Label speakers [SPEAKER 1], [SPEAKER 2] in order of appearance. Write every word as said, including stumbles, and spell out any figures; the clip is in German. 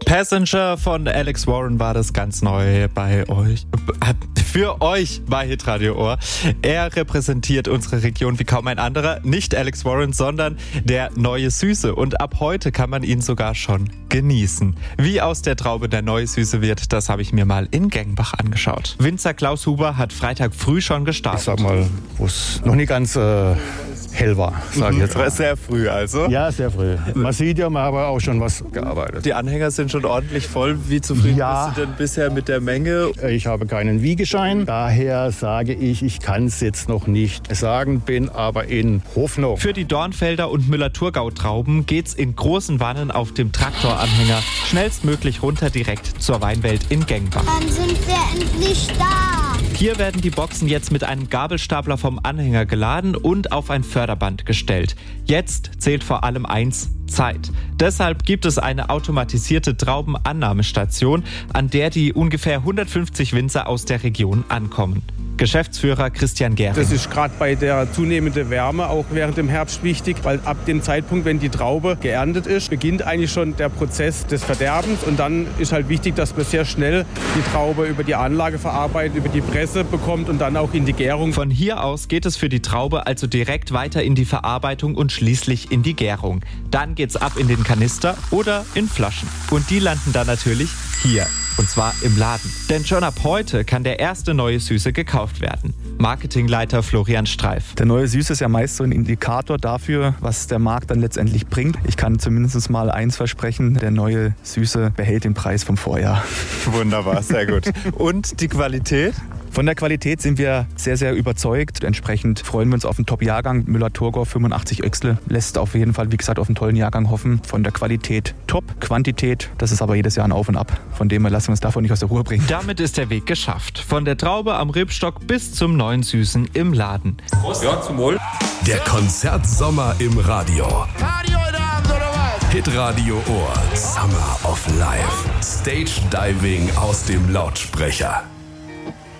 [SPEAKER 1] Passenger von Alex Warren war das ganz neu bei euch, für euch bei Hitradio Ohr. Er repräsentiert unsere Region wie kaum ein anderer. Nicht Alex Warren, sondern der neue Süße. Und ab heute kann man ihn sogar schon genießen. Wie aus der Traube der neue Süße wird, das habe ich mir mal in Gengenbach angeschaut. Winzer Klaus Huber hat Freitag früh schon gestartet.
[SPEAKER 2] Ich sag mal, wo es noch nicht ganz äh, hell war, sage ich jetzt mal.
[SPEAKER 1] Sehr früh also?
[SPEAKER 2] Ja, sehr früh. Man sieht ja, man hat aber auch schon was gearbeitet.
[SPEAKER 1] Die Anhänger sind schon ordentlich voll. Wie zufrieden
[SPEAKER 2] Ja.
[SPEAKER 1] bist du denn bisher mit der Menge?
[SPEAKER 2] Ich habe keinen Wiegeschein, daher sage ich, ich kann es jetzt noch nicht sagen, bin aber in Hoffnung.
[SPEAKER 1] Für die Dornfelder und Müller-Thurgau-Trauben geht's in großen Wannen auf dem Traktoranhänger schnellstmöglich runter direkt zur Weinwelt in Gengenbach.
[SPEAKER 3] Dann sind wir endlich da.
[SPEAKER 1] Hier werden die Boxen jetzt mit einem Gabelstapler vom Anhänger geladen und auf ein Förderband gestellt. Jetzt zählt vor allem eins: Zeit. Deshalb gibt es eine automatisierte Traubenannahmestation, an der die ungefähr hundertfünfzig Winzer aus der Region ankommen. Geschäftsführer Christian Gehring.
[SPEAKER 4] Das ist gerade bei der zunehmenden Wärme auch während dem Herbst wichtig, weil ab dem Zeitpunkt, wenn die Traube geerntet ist, beginnt eigentlich schon der Prozess des Verderbens und dann ist halt wichtig, dass man sehr schnell die Traube über die Anlage verarbeitet, über die Presse bekommt und dann auch in die Gärung.
[SPEAKER 1] Von hier aus geht es für die Traube also direkt weiter in die Verarbeitung und schließlich in die Gärung. Dann geht's ab in den Kanister oder in Flaschen. Und die landen dann natürlich hier. Und zwar im Laden. Denn schon ab heute kann der erste neue Süße gekauft werden. Marketingleiter Florian Streif.
[SPEAKER 5] Der neue Süße ist ja meist so ein Indikator dafür, was der Markt dann letztendlich bringt. Ich kann zumindest mal eins versprechen: Der neue Süße behält den Preis vom Vorjahr.
[SPEAKER 1] Wunderbar, sehr gut. Und die Qualität?
[SPEAKER 5] Von der Qualität sind wir sehr, sehr überzeugt. Entsprechend freuen wir uns auf einen Top-Jahrgang. Müller-Thurgau fünfundachtzig Öchsle lässt auf jeden Fall, wie gesagt, auf einen tollen Jahrgang hoffen. Von der Qualität top. Quantität, das ist aber jedes Jahr ein Auf und Ab. Von dem her lassen wir uns davon nicht aus der Ruhe bringen.
[SPEAKER 1] Damit ist der Weg geschafft. Von der Traube am Rebstock bis zum neuen Süßen im Laden.
[SPEAKER 6] Prost. Ja, zum Wohl.
[SPEAKER 7] Der Konzertsommer im Radio.
[SPEAKER 8] Party heute Abend oder was?
[SPEAKER 7] Hitradio Ohr. Summer of Life. Stage Diving aus dem Lautsprecher.